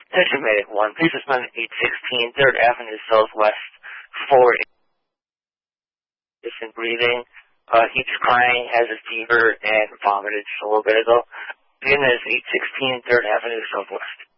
Attention Medic 1, please respond to 816 3rd Avenue Southwest for distant breathing. He's crying, has a fever, and vomited just a little bit ago. Again, that is 816 3rd Avenue Southwest.